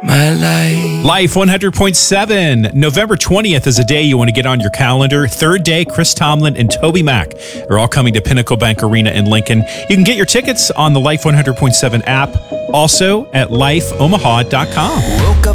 my life. Life 100.7. November 20th is a day you want to get on your calendar. Third Day, Chris Tomlin and Toby Mac are all coming to Pinnacle Bank Arena in Lincoln. You can get your tickets on the Life 100.7 app, also at lifeomaha.com. Woke up